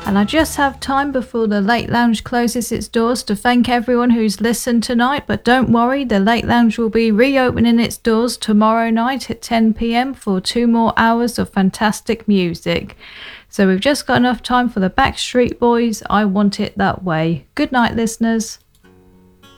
And I just have time before the Late Lounge closes its doors to thank everyone who's listened tonight. But don't worry, the Late Lounge will be reopening its doors tomorrow night at 10 p.m. for 2 more hours of fantastic music. So we've just got enough time for the Backstreet Boys, I Want It That Way. Good night, listeners.